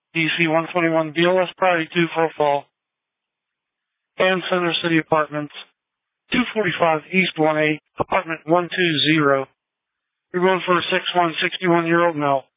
DC 121 BLS Priority 2 for fall. And Center City Apartments, 245 East 1A, Apartment 120. You're going for a 6'1", 61-year-old male.